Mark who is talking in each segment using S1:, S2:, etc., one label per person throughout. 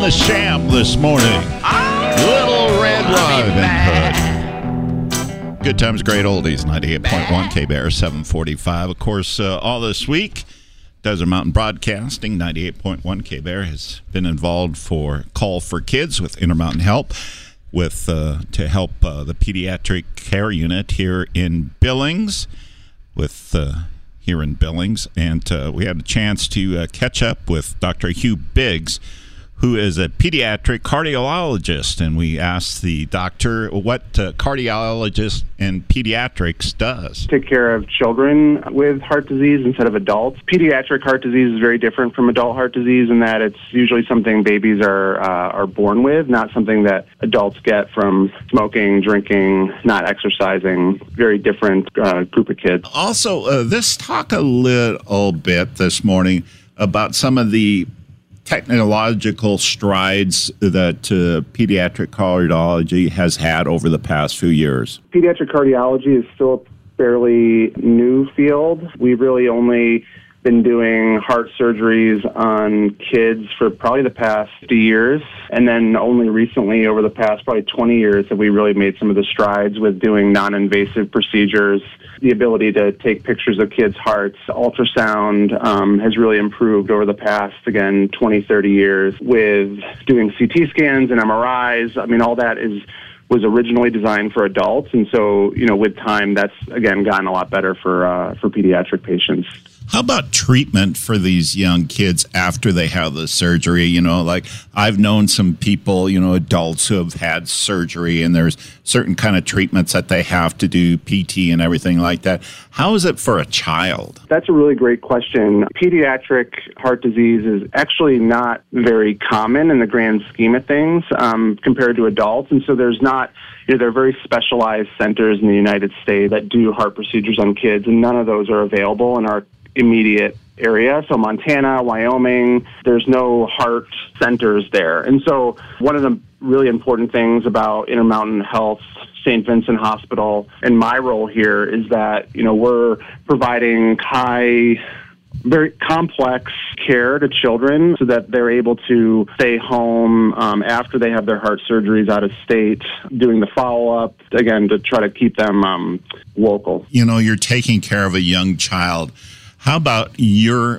S1: the Sham this morning. Little Red Riding Hood. Good times, great oldies. 98.1 K-Bear, 745. Of course, all this week, Desert Mountain Broadcasting, 98.1 K-Bear, has been involved for Call for Kids with Intermountain Help with to help the pediatric care unit here in Billings and we had a chance to catch up with Dr. Hugh Biggs, who is a pediatric cardiologist, and we asked the doctor what cardiologist in pediatrics does.
S2: Take care of children with heart disease instead of adults. Pediatric heart disease is very different from adult heart disease in that it's usually something babies are born with, not something that adults get from smoking, drinking, not exercising. Very different group of kids.
S1: Also, let's talk a little bit this morning about some of the technological strides that pediatric cardiology has had over the past few years.
S2: Pediatric cardiology is still a fairly new field. We've really only been doing heart surgeries on kids for probably the past 50 years. And then only recently, over the past probably 20 years, have we really made some of the strides with doing non-invasive procedures. The ability to take pictures of kids' hearts. Ultrasound has really improved over the past, again, 20, 30 years with doing CT scans and MRIs. I mean, all that was originally designed for adults. And so, with time, that's, again, gotten a lot better for pediatric patients.
S1: How about treatment for these young kids after they have the surgery? Like I've known some people, adults who have had surgery, and there's certain kind of treatments that they have to do, PT and everything like that. How is it for a child?
S2: That's a really great question. Pediatric heart disease is actually not very common in the grand scheme of things compared to adults. And so there's not, there are very specialized centers in the United States that do heart procedures on kids, and none of those are available in our immediate area. So Montana, Wyoming, there's no heart centers there. And so one of the really important things about Intermountain Health, St. Vincent Hospital, and my role here is that, we're providing very complex care to children so that they're able to stay home after they have their heart surgeries out of state, doing the follow-up, again, to try to keep them local.
S1: You're taking care of a young child. How about your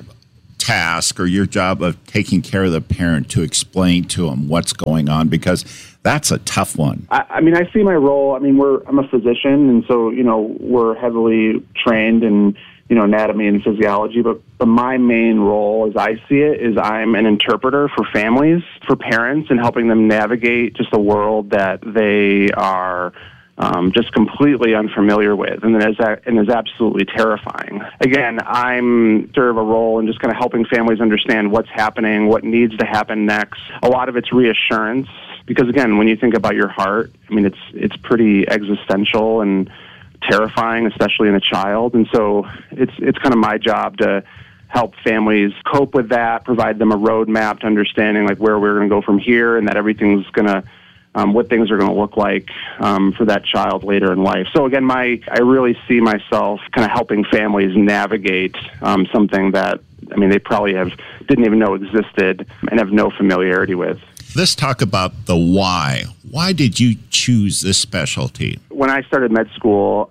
S1: task or your job of taking care of the parent to explain to them what's going on? Because that's a tough one.
S2: I see my role. I'm a physician, and so, we're heavily trained in, anatomy and physiology, but my main role, as I see it, is I'm an interpreter for families, for parents, and helping them navigate just a world that they are just completely unfamiliar with, and is absolutely terrifying. Again, I'm serve a role in just kind of helping families understand what's happening, what needs to happen next. A lot of it's reassurance, because again, when you think about your heart, it's pretty existential and terrifying, especially in a child. And so it's kind of my job to help families cope with that, provide them a roadmap to understanding like where we're going to go from here, and that everything's going to what things are going to look like for that child later in life. So again, I really see myself kind of helping families navigate something that, they probably didn't even know existed and have no familiarity with.
S1: Let's talk about the why. Why did you choose this specialty?
S2: When I started med school,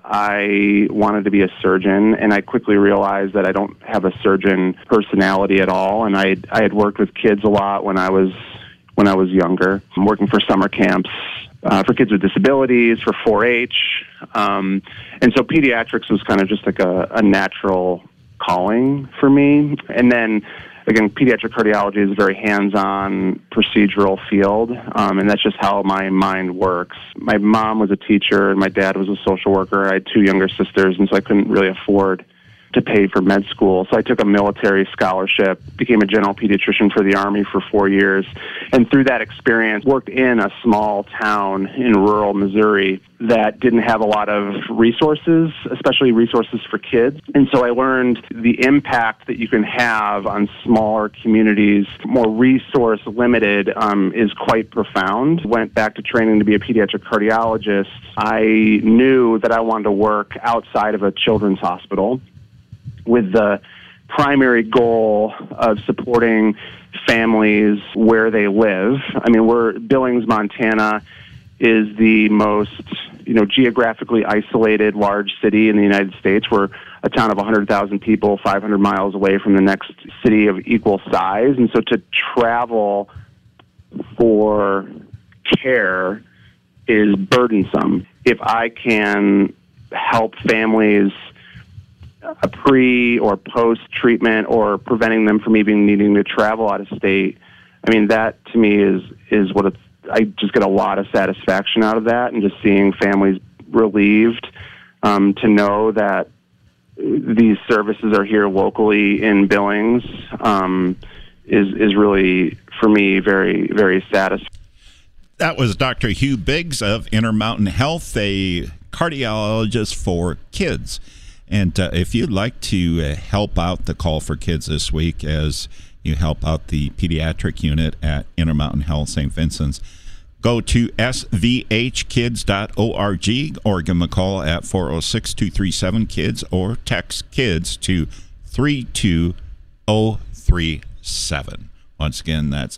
S2: I wanted to be a surgeon, and I quickly realized that I don't have a surgeon personality at all. And I had worked with kids a lot when I was younger. I'm working for summer camps for kids with disabilities, for 4-H. And so pediatrics was kind of just like a natural calling for me. And then, again, pediatric cardiology is a very hands-on procedural field, and that's just how my mind works. My mom was a teacher, and my dad was a social worker. I had 2 younger sisters, and so I couldn't really afford to pay for med school. So I took a military scholarship, became a general pediatrician for the Army for 4 years, and through that experience worked in a small town in rural Missouri that didn't have a lot of resources, especially resources for kids. And so I learned the impact that you can have on smaller communities, more resource limited, is quite profound. Went back to training to be a pediatric cardiologist. I knew that I wanted to work outside of a children's hospital with the primary goal of supporting families where they live. I mean, Billings, Montana is the most, geographically isolated large city in the United States. We're a town of 100,000 people, 500 miles away from the next city of equal size. And so to travel for care is burdensome. If I can help families pre or post treatment or preventing them from even needing to travel out of state, I mean, that to me is what I just get a lot of satisfaction out of that, and just seeing families relieved to know that these services are here locally in Billings is really, for me, very, very satisfying.
S1: That was Dr. Hugh Biggs of Intermountain Health, a cardiologist for kids. And if you'd like to help out the Call for Kids this week as you help out the pediatric unit at Intermountain Health St. Vincent's, go to svhkids.org or give them a call at 406-237-KIDS or text KIDS to 32037. Once again, that's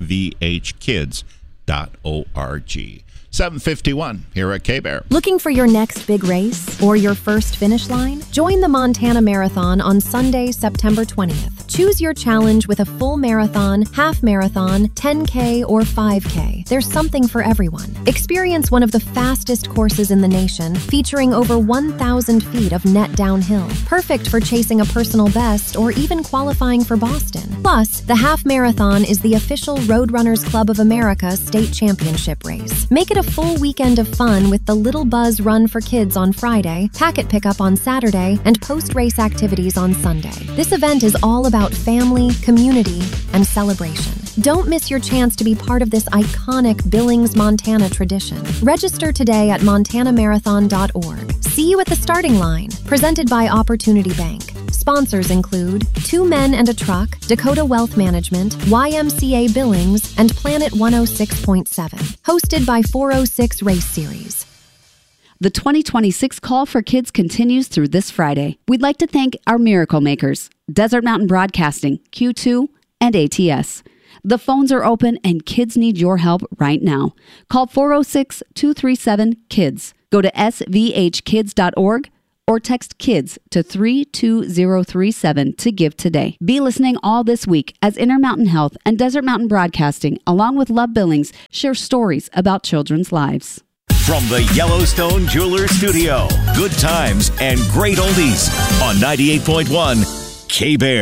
S1: svhkids.org. 7:51 here at K-Bear.
S3: Looking for your next big race or your first finish line? Join the Montana Marathon on Sunday, September 20th. Choose your challenge with a full marathon, half marathon, 10K, or 5K. There's something for everyone. Experience one of the fastest courses in the nation, featuring over 1,000 feet of net downhill. Perfect for chasing a personal best or even qualifying for Boston. Plus, the half marathon is the official Roadrunners Club of America state championship race. Make it a full weekend of fun with the Little Buzz Run for Kids on Friday, packet pickup on Saturday, and post-race activities on Sunday. This event is all about family, community, and celebration. Don't miss your chance to be part of this iconic Billings, Montana tradition. Register today at montanamarathon.org. See you at the starting line. Presented by Opportunity Bank. Sponsors include Two Men and a Truck, Dakota Wealth Management, YMCA Billings, and Planet 106.7. Hosted by 406 Race Series.
S4: The 2026 Call for Kids continues through this Friday. We'd like to thank our miracle makers, Desert Mountain Broadcasting, Q2, and ATS. The phones are open and kids need your help right now. Call 406-237-KIDS. Go to svhkids.org or text KIDS to 32037 to give today. Be listening all this week as Intermountain Health and Desert Mountain Broadcasting, along with Love Billings, share stories about children's lives.
S5: From the Yellowstone Jewelers Studio, good times and great oldies on 98.1 K-Bear.